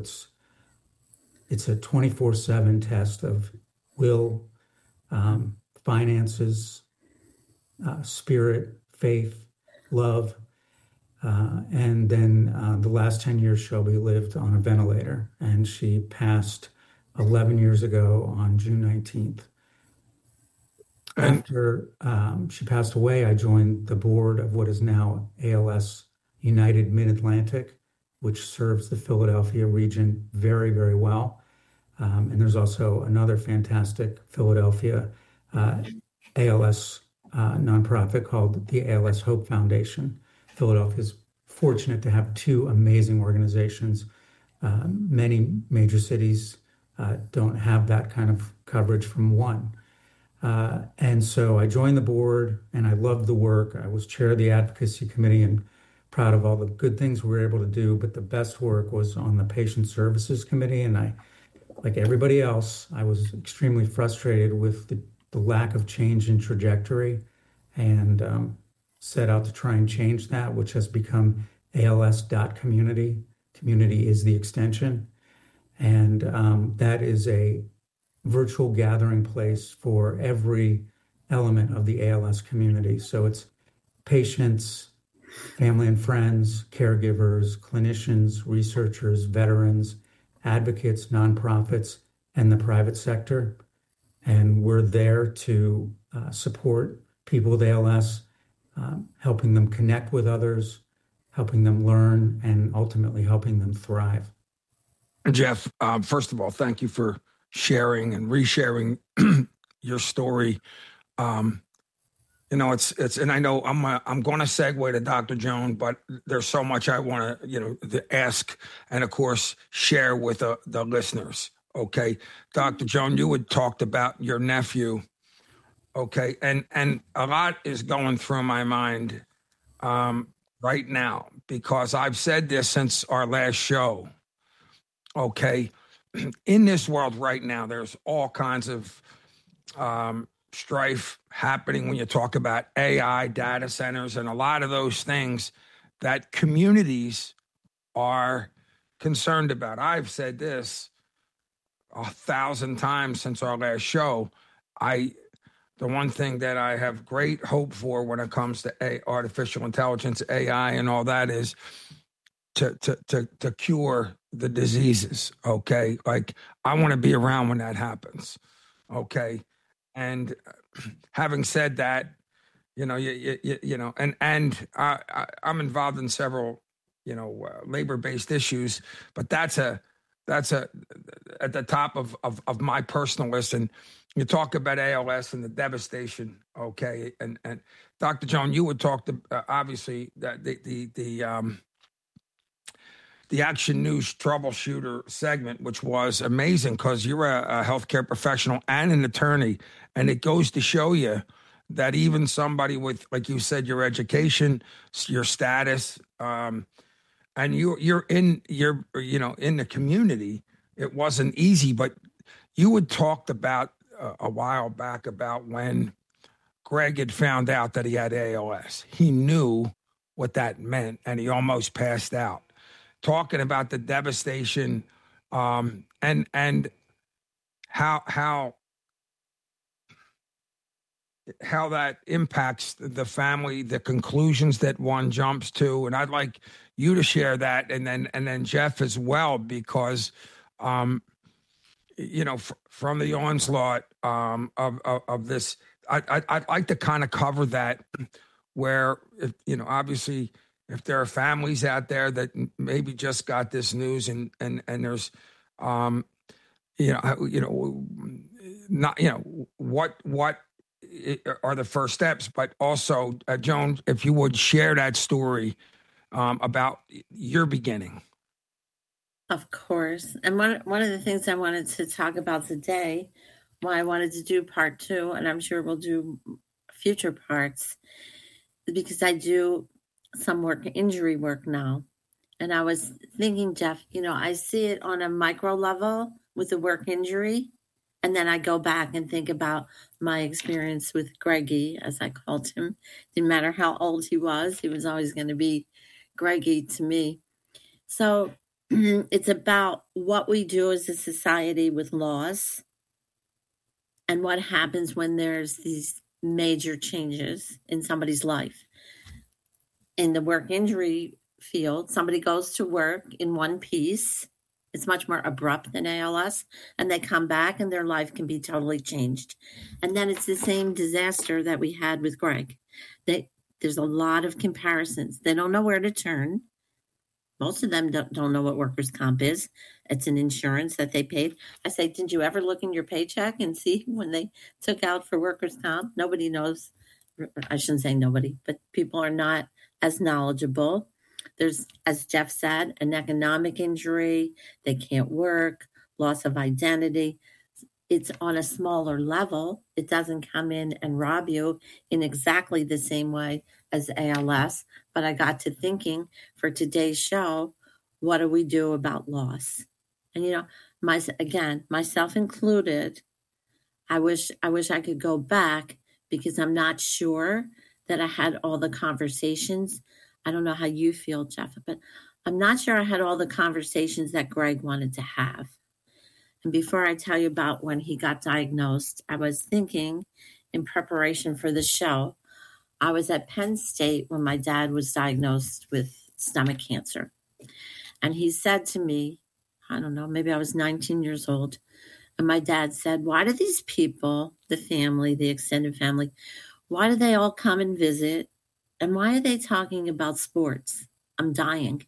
it's a 24/7 test of will, finances, spirit, faith, love. And then the last 10 years, Shelby lived on a ventilator, and she passed 11 years ago on June 19th. After she passed away, I joined the board of what is now ALS United Mid-Atlantic, which serves the Philadelphia region very, very well. And there's also another fantastic Philadelphia ALS nonprofit called the ALS Hope Foundation. Philadelphia is fortunate to have two amazing organizations. Many major cities don't have that kind of coverage from one. And so I joined the board and I loved the work. I was chair of the advocacy committee and proud of all the good things we were able to do. But the best work was on the patient services committee. And I, like everybody else, I was extremely frustrated with the lack of change in trajectory and set out to try and change that, which has become ALS.community. Community is the extension. And that is a virtual gathering place for every element of the ALS community. So it's patients, family and friends, caregivers, clinicians, researchers, veterans, advocates, nonprofits, and the private sector. And we're there to support people with ALS, helping them connect with others, helping them learn, and ultimately helping them thrive. Jeff, first of all, thank you for sharing and resharing your story. It's, and I know I'm going to segue to Dr. Joan, but there's so much I want to ask and of course share with the listeners. Okay, Dr. Joan, you had talked about your nephew. Okay, and a lot is going through my mind right now because I've said this since our last show. Okay. In this world right now, there's all kinds of strife happening when you talk about AI, data centers, and a lot of those things that communities are concerned about. I've said this 1,000 times since our last show. The one thing that I have great hope for when it comes to artificial intelligence, AI, and all that is to cure the diseases, okay? Like, I want to be around when that happens, okay? And having said that, I'm involved in several, labor-based issues, but that's at the top of my personal list. And you talk about ALS and the devastation, okay? And Dr. Joan, you would talk to obviously that the Action News Troubleshooter segment, which was amazing because you're a healthcare professional and an attorney. And it goes to show you that even somebody with, like you said, your education, your status, and you're in the community, it wasn't easy. But you had talked about a while back about when Greg had found out that he had ALS. He knew what that meant and he almost passed out. Talking about the devastation and how that impacts the family, the conclusions that one jumps to, and I'd like you to share that, and then Jeff as well, because from the onslaught of this, I'd like to kind of cover that, where obviously, if there are families out there that maybe just got this news and there's, what are the first steps, but also, Joan, if you would share that story about your beginning. Of course. And one of the things I wanted to talk about today, why I wanted to do part 2, and I'm sure we'll do future parts, because I do some injury work now. And I was thinking, Jeff, I see it on a micro level with the work injury. And then I go back and think about my experience with Greggy, as I called him. Didn't matter how old he was always going to be Greggy to me. So it's about what we do as a society with laws and what happens when there's these major changes in somebody's life. In the work injury field, somebody goes to work in one piece. It's much more abrupt than ALS, and they come back and their life can be totally changed. And then it's the same disaster that we had with Greg. There's a lot of comparisons. They don't know where to turn. Most of them don't know what workers' comp is. It's an insurance that they paid. I say, didn't you ever look in your paycheck and see when they took out for workers' comp? Nobody knows. I shouldn't say nobody, but people are not as knowledgeable. There's, as Jeff said, an economic injury. They can't work, loss of identity. It's on a smaller level. It doesn't come in and rob you in exactly the same way as ALS. But I got to thinking for today's show, what do we do about loss? And, you know, myself included, I wish I could go back because I'm not sure that I had all the conversations. I don't know how you feel, Jeff, but I'm not sure I had all the conversations that Greg wanted to have. And before I tell you about when he got diagnosed, I was thinking in preparation for the show, I was at Penn State when my dad was diagnosed with stomach cancer. And he said to me, I don't know, maybe I was 19 years old. And my dad said, why do these people, the family, the extended family, why do they all come and visit? And why are they talking about sports? I'm dying.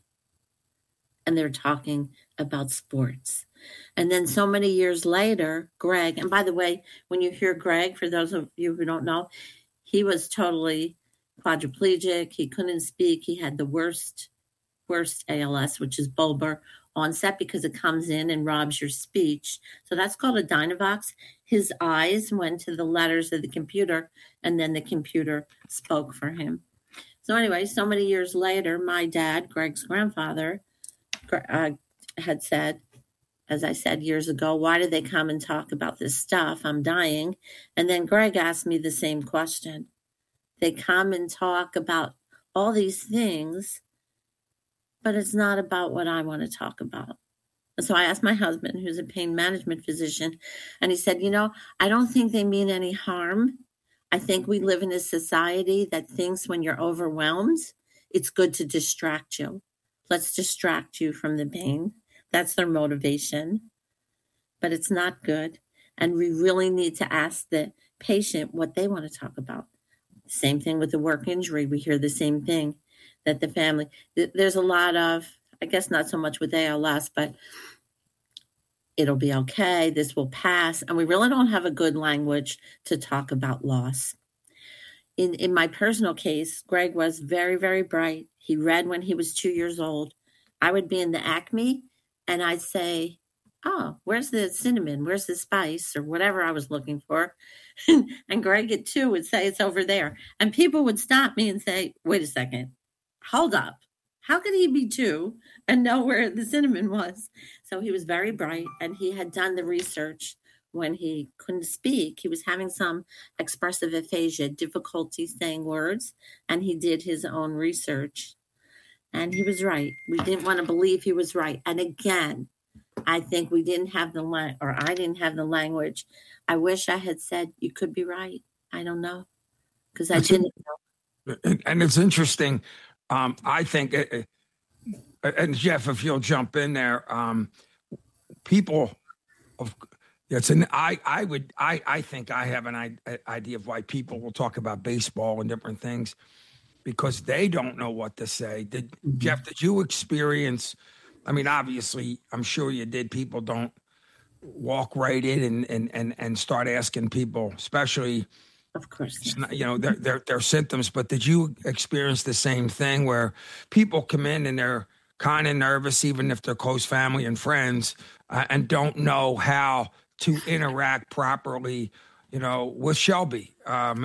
And they're talking about sports. And then so many years later, Greg, and by the way, when you hear Greg, for those of you who don't know, he was totally quadriplegic. He couldn't speak. He had the worst ALS, which is bulbar onset, because it comes in and robs your speech. So that's called a Dynavox. His eyes went to the letters of the computer, and then the computer spoke for him. So anyway, so many years later, my dad, Greg's grandfather, had said, as I said years ago, why do they come and talk about this stuff? I'm dying. And then Greg asked me the same question. They come and talk about all these things, but it's not about what I want to talk about. And so I asked my husband, who's a pain management physician, and he said, you know, I don't think they mean any harm. I think we live in a society that thinks when you're overwhelmed, it's good to distract you. Let's distract you from the pain. That's their motivation, but it's not good. And we really need to ask the patient what they want to talk about. Same thing with the work injury. We hear the same thing, that the family, there's a lot of, I guess not so much with ALS, but it'll be okay. This will pass. And we really don't have a good language to talk about loss. In my personal case, Greg was very, very bright. He read when he was 2 years old. I would be in the Acme and I'd say, oh, where's the cinnamon? Where's the spice? Or whatever I was looking for. And Greg at 2 would say, it's over there. And people would stop me and say, wait a second, hold up. How could he be 2 and know where the cinnamon was? So he was very bright, and he had done the research when he couldn't speak. He was having some expressive aphasia, difficulty saying words, and he did his own research. And he was right. We didn't want to believe he was right. And again, I think we didn't have I didn't have the language. I wish I had said, you could be right. I don't know, because I didn't know. And it's interesting. I think, and Jeff, if you'll jump in there, people of it's an I think I have an idea of why people will talk about baseball and different things because they don't know what to say. Jeff, did you experience? I mean, obviously, I'm sure you did. People don't walk right in and start asking people, especially. Of course, yes. You know, their symptoms. But did you experience the same thing where people come in and they're kind of nervous, even if they're close family and friends, and don't know how to interact properly, you know, with Shelby,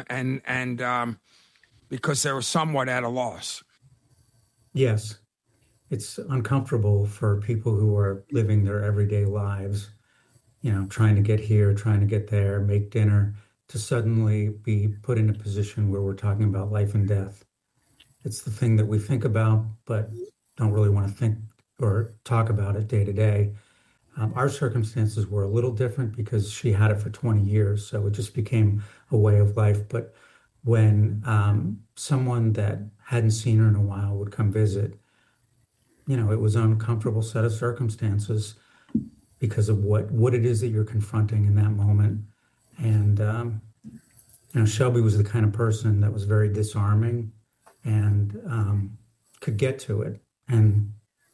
and because they were somewhat at a loss? Yes, it's uncomfortable for people who are living their everyday lives, you know, trying to get here, trying to get there, make dinner, to suddenly be put in a position where we're talking about life and death. It's the thing that we think about, but don't really want to think or talk about it day to day. Our circumstances were a little different because she had it for 20 years, so it just became a way of life. But when someone that hadn't seen her in a while would come visit, it was an uncomfortable set of circumstances because of what it is that you're confronting in that moment. And Shelby was the kind of person that was very disarming and could get to it. And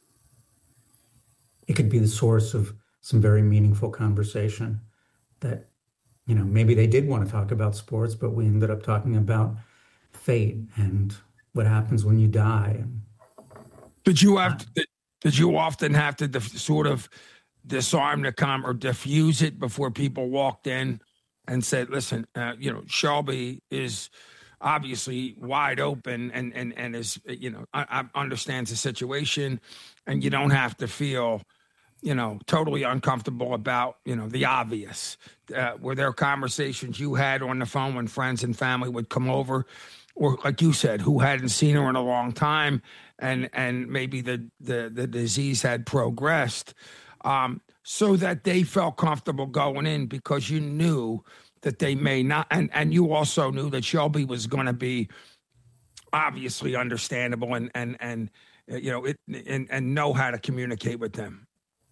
it could be the source of some very meaningful conversation that, maybe they did want to talk about sports, but we ended up talking about fate and what happens when you die. And Did you often have to sort of disarm the or diffuse it before people walked in and said, listen, Shelby is obviously wide open and is, I understands the situation, and you don't have to feel, totally uncomfortable about, the obvious. Were there conversations you had on the phone when friends and family would come over, or like you said, who hadn't seen her in a long time, and maybe the disease had progressed, so that they felt comfortable going in because you knew that they may not, and you also knew that Shelby was going to be obviously understandable and know how to communicate with them.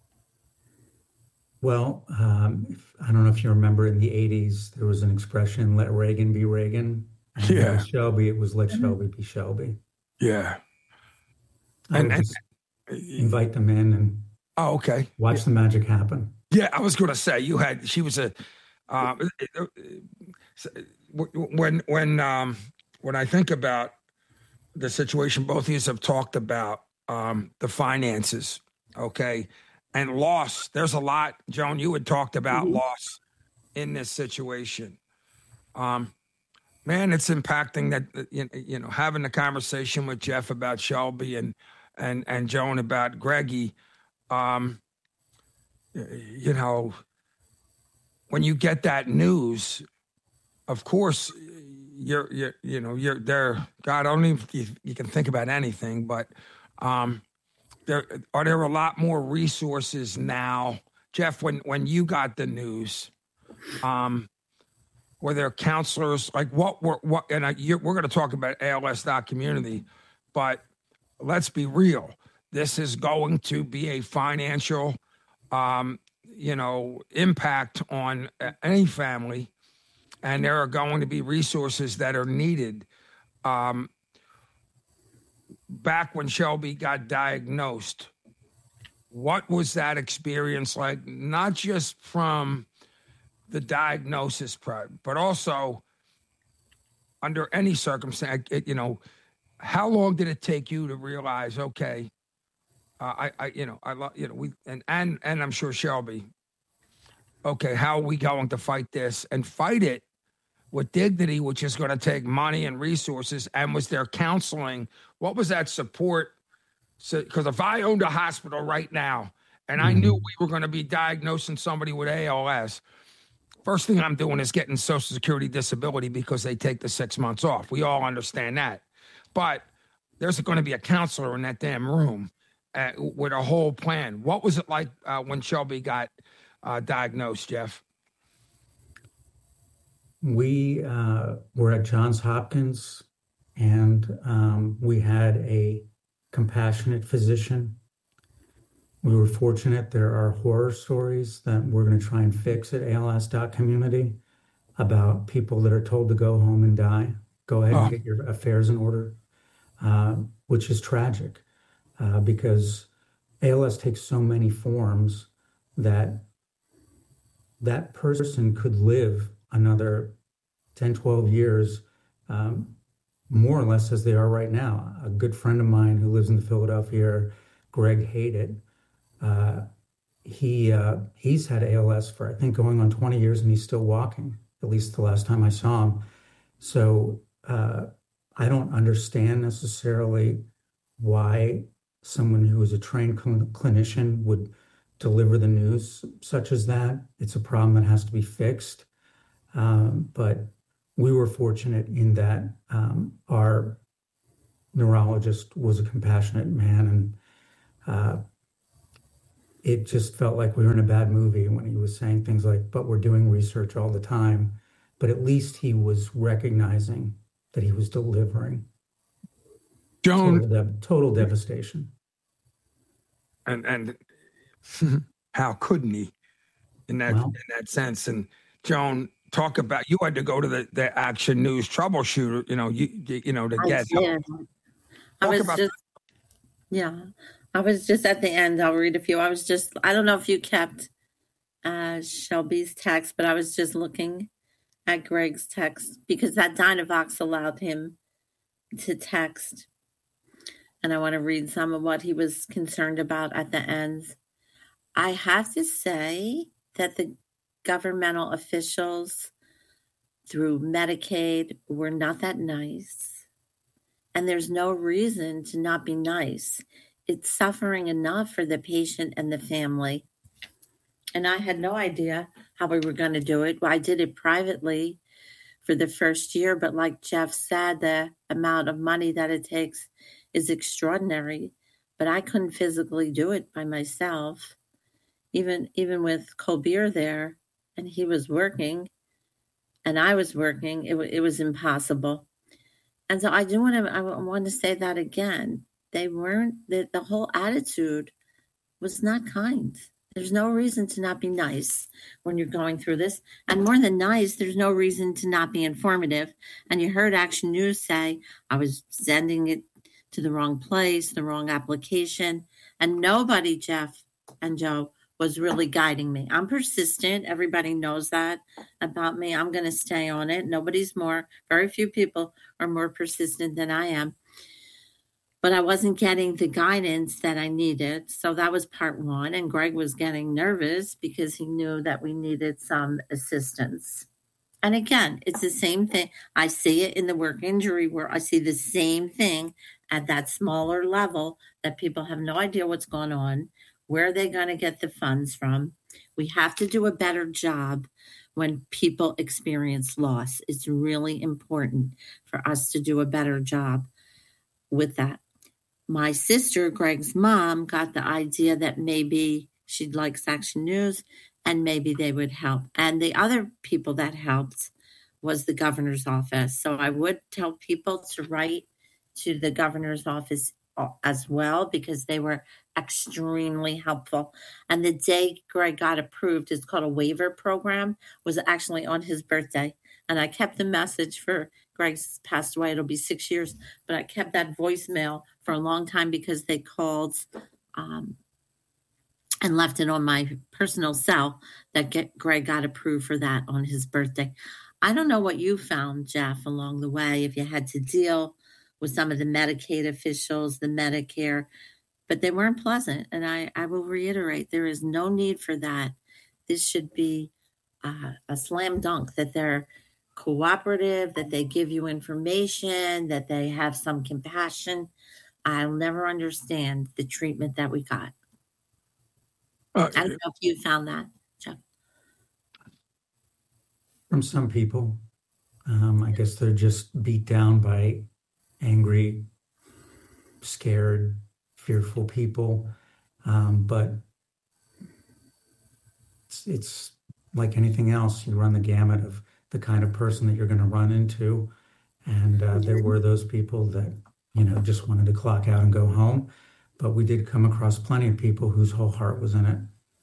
Well, I don't know if you remember in the 80s, there was an expression, let Reagan be Reagan. And Yeah. with Shelby, it was let Shelby be Shelby. Yeah. I would just invite them in and okay. Watch the magic happen. Yeah, I was going to say she was a when I think about the situation, both of you have talked about the finances, okay, and loss. There's a lot, Joan. You had talked about loss in this situation. Man, it's impacting that. Having the conversation with Jeff about Shelby and Joan about Greggy. When you get that news, of course, you're there. God, only if you can think about anything, but are there a lot more resources now, Jeff? When you got the news, were there counselors like what? And we're going to talk about ALS.community, but let's be real. This is going to be a financial impact on any family, and there are going to be resources that are needed. Back when Shelby got diagnosed, what was that experience like? Not just from the diagnosis part, but also under any circumstance, how long did it take you to realize, okay, and I'm sure Shelby, okay, how are we going to fight this and fight it with dignity, which is going to take money and resources? And was there counseling? What was that support? So, because if I owned a hospital right now and I knew we were going to be diagnosing somebody with ALS, first thing I'm doing is getting Social Security disability because they take the 6 months off. We all understand that. But there's going to be a counselor in that damn room with a whole plan. What was it like when Shelby got diagnosed, Jeff? We were at Johns Hopkins, and we had a compassionate physician. We were fortunate. There are horror stories that we're going to try and fix at ALS.community about people that are told to go home and die. Go ahead and get your affairs in order, which is tragic because ALS takes so many forms that person could live another 10, 12 years, more or less as they are right now. A good friend of mine who lives in the Philadelphia area, Greg Hayden, he's had ALS for, I think, going on 20 years, and he's still walking, at least the last time I saw him. So I don't understand necessarily why someone who is a trained clinician would deliver the news such as that. It's a problem that has to be fixed. But we were fortunate in that our neurologist was a compassionate man, and it just felt like we were in a bad movie when he was saying things like, but we're doing research all the time. But at least he was recognizing that he was delivering. Joan, Total devastation. and how couldn't he in that sense? And Joan, talk about, you had to go to the Action News troubleshooter, to get help. I was just at the end. I'll read a few. I don't know if you kept Shelby's text, but I was just looking at Greg's text because that Dynavox allowed him to text. And I want to read some of what he was concerned about at the end. I have to say that the governmental officials through Medicaid were not that nice. And there's no reason to not be nice. It's suffering enough for the patient and the family. And I had no idea how we were going to do it. Well, I did it privately for the first year, but like Jeff said, the amount of money that it takes is extraordinary. But I couldn't physically do it by myself, even with Colbert there, and he was working, and I was working. It was impossible. And so I want to say that again. They weren't, the whole attitude was not kind. There's no reason to not be nice when you're going through this. And more than nice, there's no reason to not be informative. And you heard Action News say I was sending it to the wrong place, the wrong application. And nobody, Jeff and Joe, was really guiding me. I'm persistent. Everybody knows that about me. I'm going to stay on it. Very few people are more persistent than I am. But I wasn't getting the guidance that I needed. So that was part one. And Greg was getting nervous because he knew that we needed some assistance. And again, it's the same thing. I see it in the work injury where I see the same thing at that smaller level, that people have no idea what's going on. Where are they going to get the funds from? We have to do a better job when people experience loss. It's really important for us to do a better job with that. My sister, Greg's mom, got the idea that maybe she'd like Action News and maybe they would help. And the other people that helped was the governor's office. So I would tell people to write to the governor's office as well, because they were extremely helpful. And the day Greg got approved, it's called a waiver program, was actually on his birthday. And I kept the message for Greg's passed away. It'll be 6 years, but I kept that voicemail for a long time because they called and left it on my personal cell that Greg got approved for that on his birthday. I don't know what you found, Jeff, along the way, if you had to deal with some of the Medicaid officials, the Medicare, but they weren't pleasant. And I will reiterate, there is no need for that. This should be a slam dunk, that they're cooperative, that they give you information, that they have some compassion. I'll never understand the treatment that we got. I don't know if you found that, Jeff. From some people, I guess they're just beat down by angry, scared, fearful people. But it's like anything else. You run the gamut of the kind of person that you're going to run into. And there were those people that, just wanted to clock out and go home. But we did come across plenty of people whose whole heart was in it.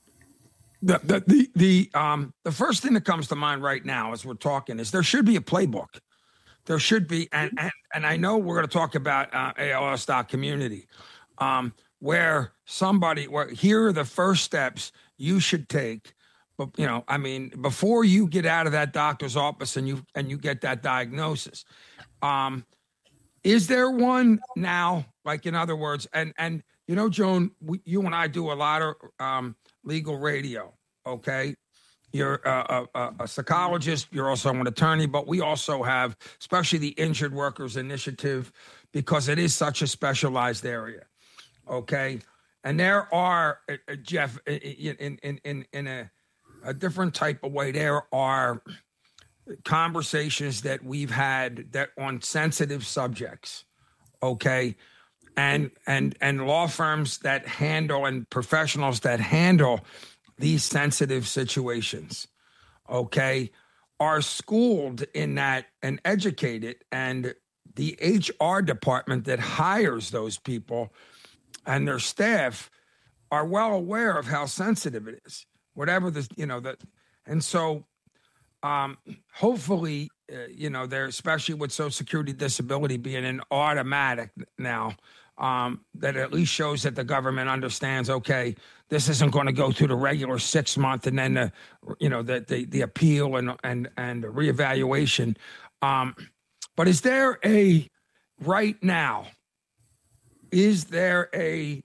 The first thing that comes to mind right now as we're talking is there should be a playbook. There should be, and I know we're going to talk about ALS.community, where here are the first steps you should take. But before you get out of that doctor's office and you get that diagnosis, is there one now? Like, in other words, and Joan, you and I do a lot of legal radio. Okay. You're a psychologist. You're also an attorney, but we also have, especially the Injured Workers Initiative, because it is such a specialized area. Okay, and there are, Jeff, in a different type of way, there are conversations that we've had that on sensitive subjects. Okay, and law firms that handle and professionals that handle these sensitive situations, okay, are schooled in that and educated, and the HR department that hires those people and their staff are well aware of how sensitive it is, whatever the, that. And so hopefully, they're, especially with Social Security disability being an automatic now, that at least shows that the government understands, okay, this isn't going to go through the regular 6 month and then the appeal and the reevaluation. But is there right now, is there a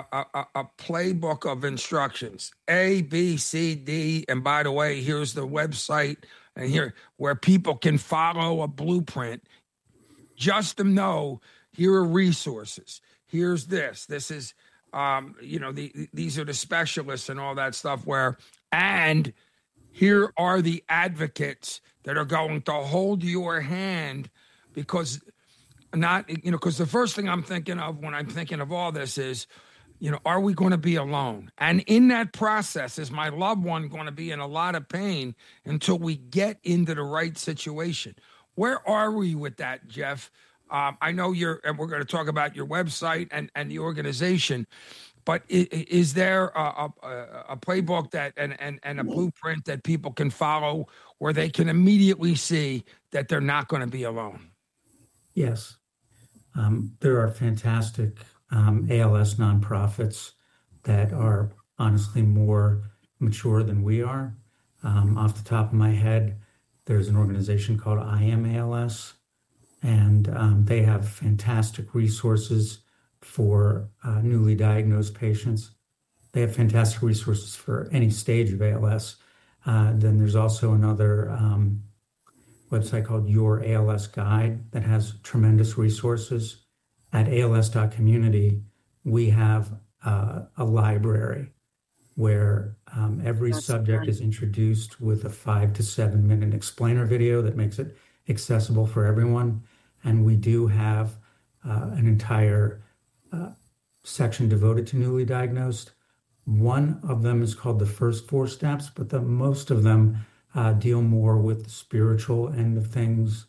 playbook of instructions, A, B, C, D, and by the way, here's the website, and here where people can follow a blueprint, just to know here are resources. Here's this. This is, these are the specialists and all that stuff. And here are the advocates that are going to hold your hand, because because the first thing I'm thinking of when I'm thinking of all this is, are we going to be alone? And in that process, is my loved one going to be in a lot of pain until we get into the right situation? Where are we with that, Jeff? I know and we're going to talk about your website and the organization, but is there a playbook that and a blueprint that people can follow where they can immediately see that they're not going to be alone? Yes. There are fantastic ALS nonprofits that are honestly more mature than we are. Off the top of my head, there's an organization called I Am ALS, and they have fantastic resources for newly diagnosed patients. They have fantastic resources for any stage of ALS. Then there's also another website called Your ALS Guide that has tremendous resources. At ALS.community, we have a library where every subject is introduced with a 5 to 7 minute explainer video that makes it accessible for everyone. And we do have an entire section devoted to newly diagnosed. One of them is called the first 4 steps, but most of them deal more with the spiritual end of things,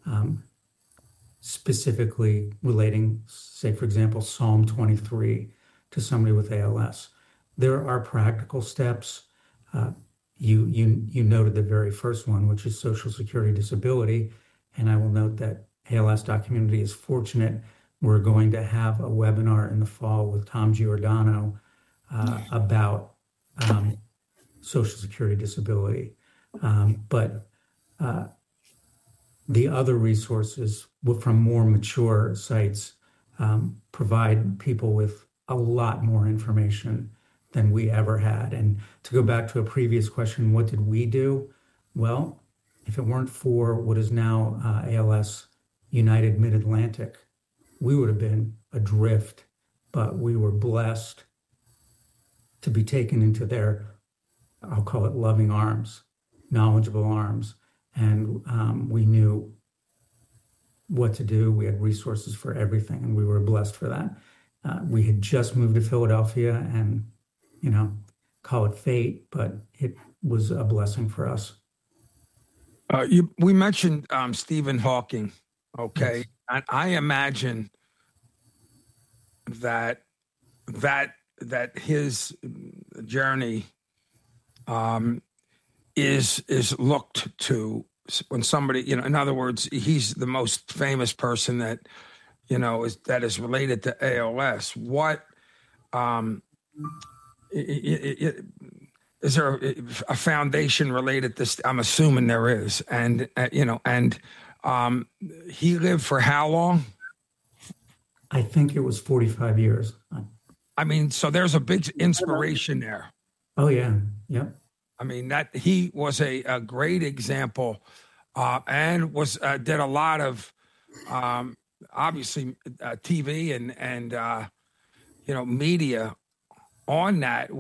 specifically relating, say, for example, Psalm 23 to somebody with ALS. There are practical steps. You noted the very first one, which is Social Security disability. And I will note that ALS.community is fortunate. We're going to have a webinar in the fall with Tom Giordano about Social Security disability. But the other resources from more mature sites provide people with a lot more information than we ever had. And to go back to a previous question, what did we do? Well, if it weren't for what is now ALS United Mid-Atlantic, we would have been adrift, but we were blessed to be taken into their, I'll call it, loving arms, knowledgeable arms. And we knew what to do. We had resources for everything, and we were blessed for that. We had just moved to Philadelphia, and, call it fate, but it was a blessing for us. We mentioned Stephen Hawking, okay? Yes. And I imagine that his journey is looked to when somebody, in other words, he's the most famous person that, that is related to ALS. What is there a foundation related to this? I'm assuming there is. And, he lived for how long? I think it was 45 years. I mean, so there's a big inspiration there. Oh, yeah. Yep. I mean, that he was a great example and was did a lot of obviously TV and media on that.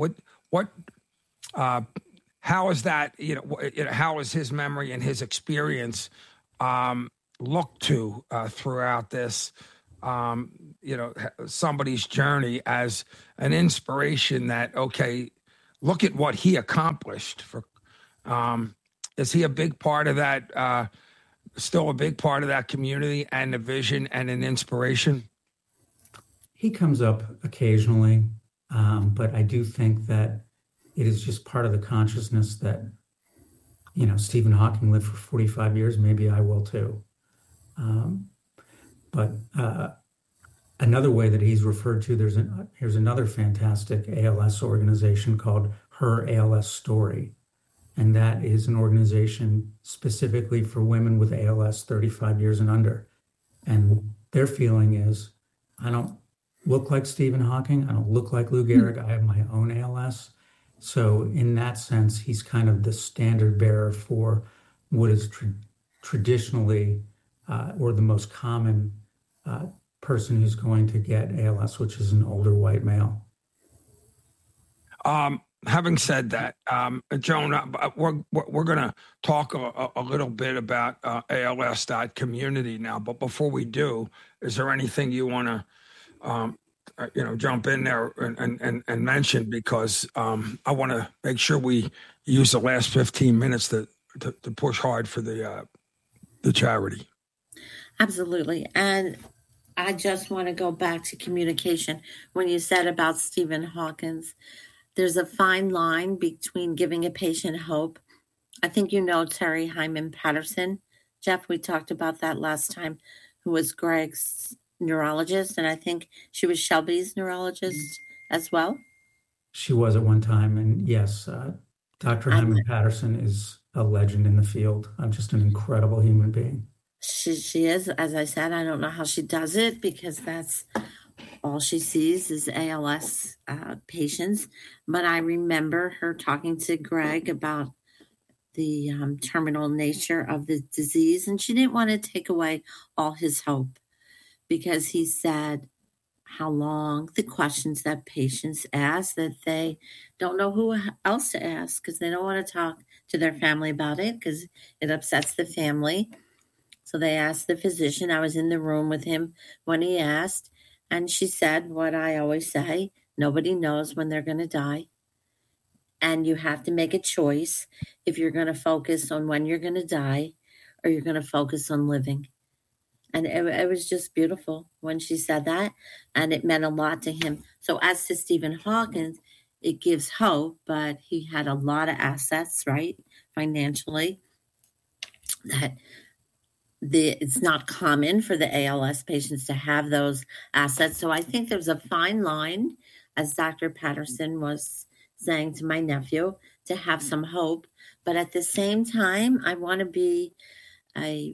How is that? How is his memory and his experience looked to throughout this? somebody's journey as an inspiration that, okay, look at what he accomplished. Is he a big part of that, still a big part of that community and the vision and an inspiration? He comes up occasionally, but I do think that it is just part of the consciousness that, Stephen Hawking lived for 45 years. Maybe I will too. But another way that he's referred to, here's another fantastic ALS organization called Her ALS Story. And that is an organization specifically for women with ALS 35 years and under. And their feeling is, I don't look like Stephen Hawking. I don't look like Lou Gehrig. I have my own ALS. So in that sense, he's kind of the standard bearer for what is traditionally or the most common person who's going to get ALS, which is an older white male. Having said that, Joan, we're going to talk a little bit about ALS.community now. But before we do, is there anything you want to jump in there and mention? Because I want to make sure we use the last 15 minutes to push hard for the charity. Absolutely. And I just want to go back to communication. When you said about Stephen Hawkins, there's a fine line between giving a patient hope. I think Terry Hyman Patterson. Jeff, we talked about that last time, who was Greg's neurologist, and I think she was Shelby's neurologist as well. She was at one time, and yes, Dr. Hyman Patterson is a legend in the field. I'm just an incredible human being. She is, as I said, I don't know how she does it, because that's all she sees is ALS patients. But I remember her talking to Greg about the terminal nature of the disease, and she didn't want to take away all his hope, because he said how long, the questions that patients ask, that they don't know who else to ask, because they don't want to talk to their family about it, because it upsets the family. So they asked the physician. I was in the room with him when he asked, and she said what I always say: nobody knows when they're going to die. And you have to make a choice if you're going to focus on when you're going to die or you're going to focus on living. And it was just beautiful when she said that, and it meant a lot to him. So as to Stephen Hawkins, it gives hope, but he had a lot of assets, right, financially, that it's not common for the ALS patients to have those assets. So I think there's a fine line, as Dr. Patterson was saying to my nephew, to have some hope. But at the same time, I want to be a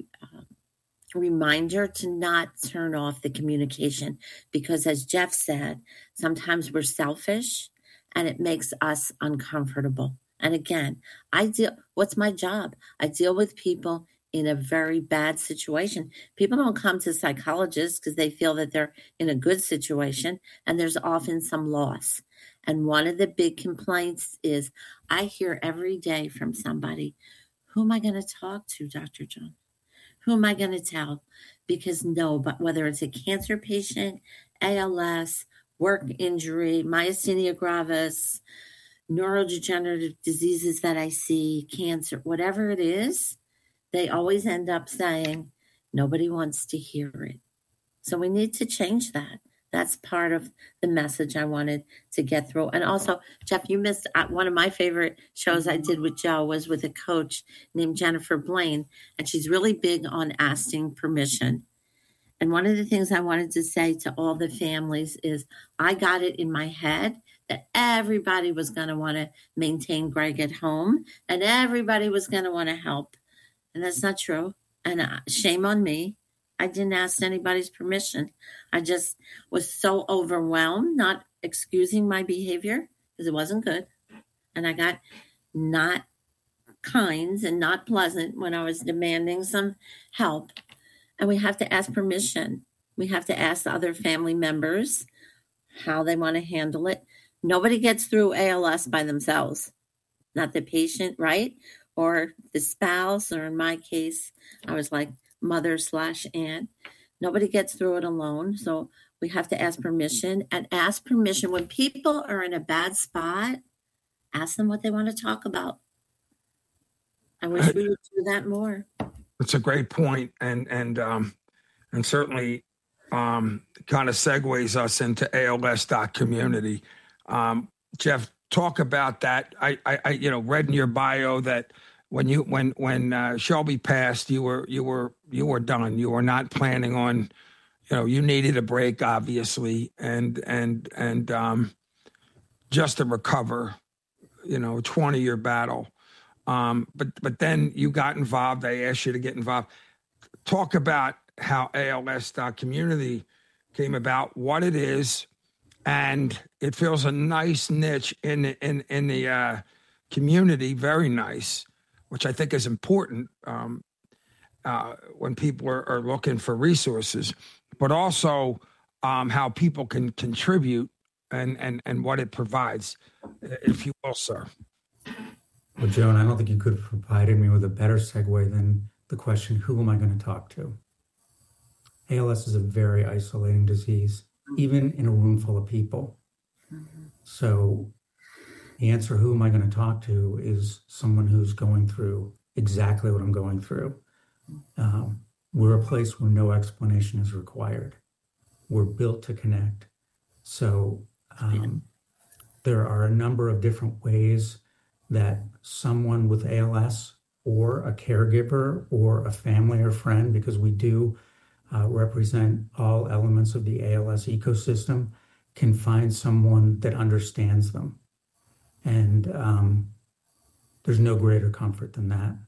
reminder to not turn off the communication, because as Jeff said, sometimes we're selfish and it makes us uncomfortable. And again, what's my job? I deal with people in a very bad situation. People don't come to psychologists because they feel that they're in a good situation, and there's often some loss. And one of the big complaints is, I hear every day from somebody, who am I going to talk to, Dr. John? Who am I going to tell? Because but whether it's a cancer patient, ALS, work injury, myasthenia gravis, neurodegenerative diseases that I see, cancer, whatever it is, they always end up saying, nobody wants to hear it. So we need to change that. That's part of the message I wanted to get through. And also, Jeff, you missed one of my favorite shows I did with Joe was with a coach named Jennifer Blaine, and she's really big on asking permission. And one of the things I wanted to say to all the families is, I got it in my head that everybody was going to want to maintain Greg at home, and everybody was going to want to help. And that's not true. And shame on me. I didn't ask anybody's permission. I just was so overwhelmed, not excusing my behavior because it wasn't good. And I got not kind and not pleasant when I was demanding some help. And we have to ask permission. We have to ask the other family members how they want to handle it. Nobody gets through ALS by themselves. Not the patient, right? Or the spouse, or in my case, I was like mother/aunt. Nobody gets through it alone. So We have to ask permission, and ask permission when people are in a bad spot. Ask them what they want to talk about. I wish we would do that more. It's a great point, and certainly kind of segues us into ALS.community. Jeff, talk about that. I read in your bio that when Shelby passed, you were done. You were not planning on, you needed a break, obviously, and just to recover, 20-year battle. But then you got involved. I asked you to get involved. Talk about how ALS.community came about, what it is, and it fills a nice niche in the community, very nice, which I think is important when people are looking for resources, but also how people can contribute and what it provides, if you will, sir. Well, Joan, I don't think you could have provided me with a better segue than the question, who am I going to talk to? ALS is a very isolating disease, even in a room full of people. So the answer, who am I going to talk to, is someone who's going through exactly what I'm going through. We're a place where no explanation is required. We're built to connect. So there are a number of different ways that someone with ALS or a caregiver or a family or friend, because we do represent all elements of the ALS ecosystem, can find someone that understands them. And there's no greater comfort than that.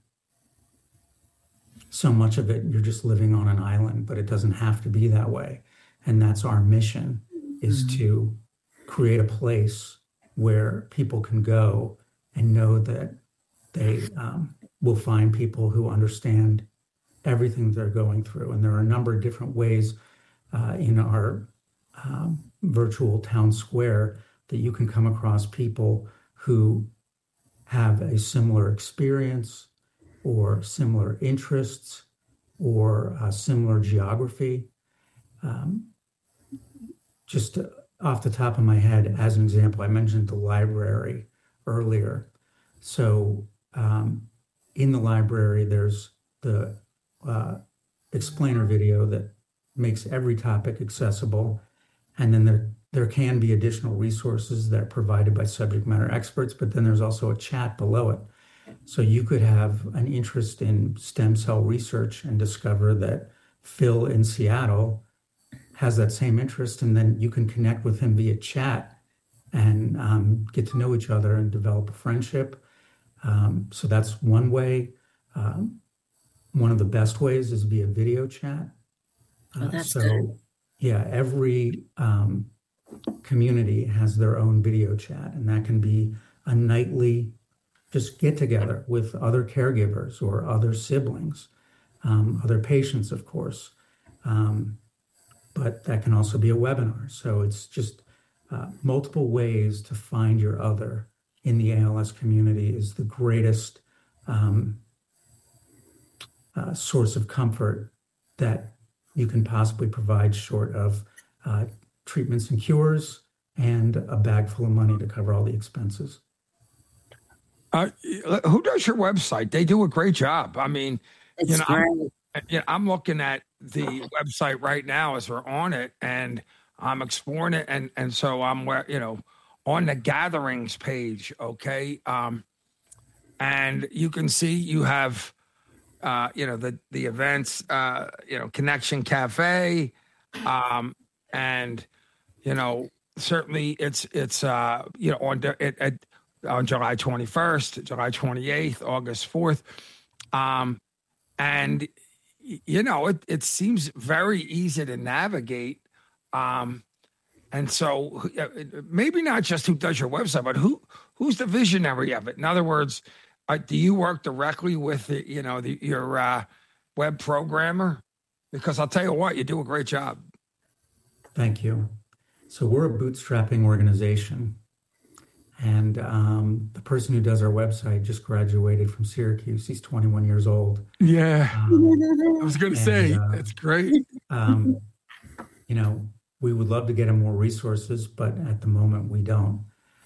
So much of it, you're just living on an island, but it doesn't have to be that way. And that's our mission, is to create a place where people can go and know that they will find people who understand everything they're going through. And there are a number of different ways in our virtual town square that you can come across people who have a similar experience or similar interests or similar geography. Just off the top of my head, as an example, I mentioned the library earlier. So in the library, there's the explainer video that makes every topic accessible. And then there can be additional resources that are provided by subject matter experts, but then there's also a chat below it. So you could have an interest in stem cell research and discover that Phil in Seattle has that same interest, and then you can connect with him via chat and get to know each other and develop a friendship. So that's one way. One of the best ways is via video chat. That's good. Yeah, every community has their own video chat, and that can be a nightly just get together with other caregivers or other siblings, other patients, of course. But that can also be a webinar. So it's just multiple ways to find your other in the ALS community is the greatest source of comfort that you can possibly provide, short of treatments and cures and a bag full of money to cover all the expenses. Who does your website? They do a great job. I mean, It's great. I'm looking at the website right now as we're on it, and I'm exploring it, and so I'm on the gatherings page. Okay, and you can see you have the events, Connection Cafe, and certainly it's on July 21st, July 28th, August 4th. And, it seems very easy to navigate. And so maybe not just who does your website, but who's the visionary of it? In other words, do you work directly with your web programmer? Because I'll tell you what, you do a great job. Thank you. So we're a bootstrapping organization. And the person who does our website just graduated from Syracuse. He's 21 years old. Yeah. I was going to say, that's great. we would love to get them more resources, but at the moment we don't.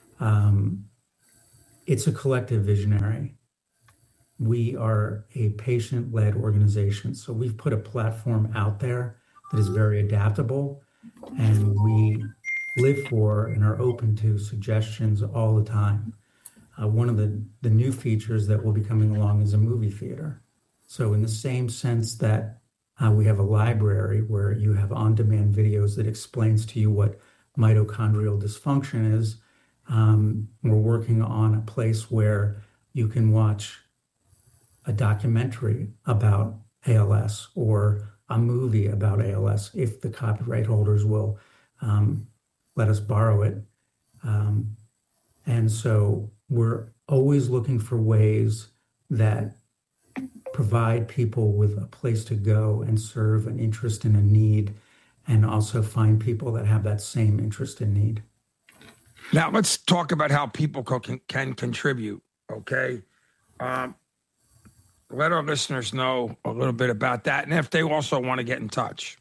It's a collective visionary. We are a patient-led organization, so we've put a platform out there that is very adaptable, and we live for and are open to suggestions all the time. One of the new features that will be coming along is a movie theater. So in the same sense that we have a library where you have on-demand videos that explains to you what mitochondrial dysfunction is, we're working on a place where you can watch a documentary about ALS or a movie about ALS if the copyright holders will let us borrow it. And so we're always looking for ways that provide people with a place to go and serve an interest and a need, and also find people that have that same interest and need. Now let's talk about how people can contribute, okay? Let our listeners know a little bit about that, and if they also want to get in touch.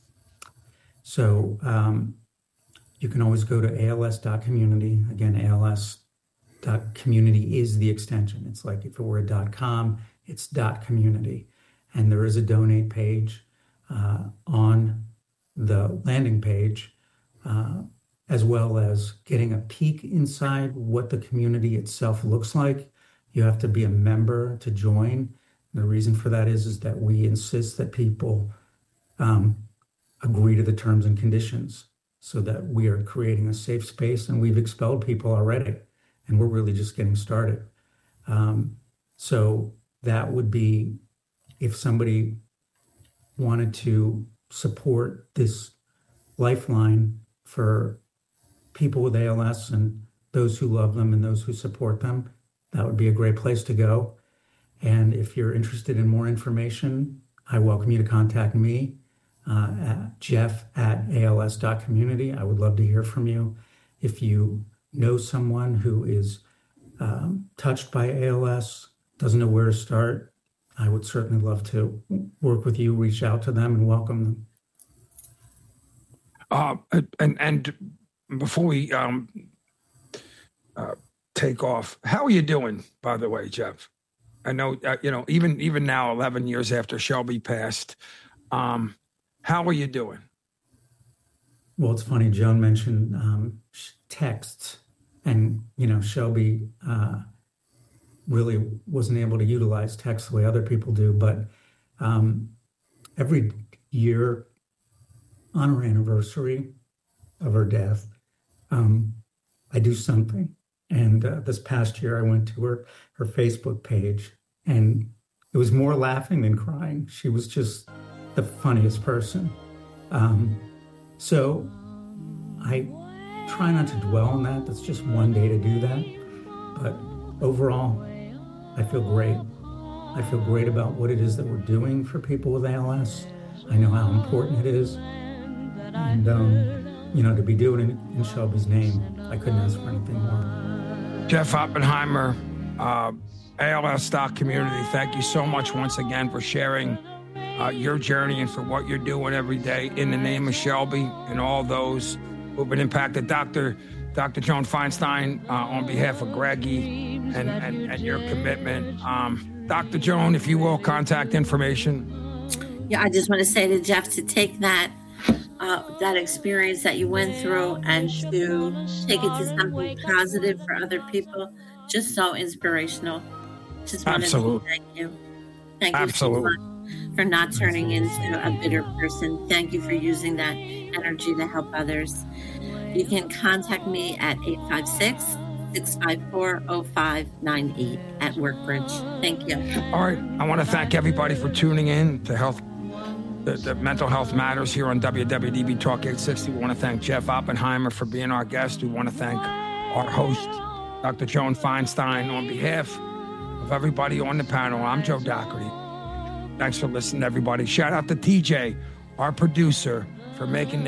So you can always go to als.community. Again, als.community is the extension. It's like if it were a .com, it's .community. And there is a donate page on the landing page, as well as getting a peek inside what the community itself looks like. You have to be a member to join. The reason for that is that we insist that people agree to the terms and conditions, so that we are creating a safe space, and we've expelled people already, and we're really just getting started. So that would be, if somebody wanted to support this lifeline for people with ALS and those who love them and those who support them, that would be a great place to go. And if you're interested in more information, I welcome you to contact me, at jeff@als.community. I would love to hear from you. If you know someone who is touched by ALS, doesn't know where to start, I would certainly love to work with you, reach out to them, and welcome them. And before we take off, how are you doing, by the way, Jeff? I know, even now, 11 years after Shelby passed, how are you doing? Well, it's funny, Joan mentioned texts, and, Shelby really wasn't able to utilize text the way other people do, but every year on her anniversary of her death, I do something. And this past year, I went to her Facebook page, and it was more laughing than crying. She was just the funniest person. So I try not to dwell on that. That's just one day to do that. But overall, I feel great. I feel great about what it is that we're doing for people with ALS. I know how important it is. And, to be doing it in Shelby's name, I couldn't ask for anything more. Jeff Oppenheimer, ALS.community, thank you so much once again for sharing your journey and for what you're doing every day in the name of Shelby and all those who've been impacted. Dr. Joan Feinstein, on behalf of Greggy and your commitment. Dr. Joan, if you will, contact information. Yeah, I just want to say to Jeff to take that experience that you went through and to take it to something positive for other people. Just so inspirational. Just wanted to thank you. Thank you so much for not turning into a bitter person. Thank you for using that energy to help others. You can contact me at 856-654-0598 at Workbridge. Thank you. All right. I want to thank everybody for tuning in to the Mental Health Matters here on WWDB Talk 860. We want to thank Jeff Oppenheimer for being our guest. We want to thank our host, Dr. Joan Feinstein. On behalf of everybody on the panel, I'm Joe Doherty. Thanks for listening, everybody. Shout out to TJ, our producer, for making this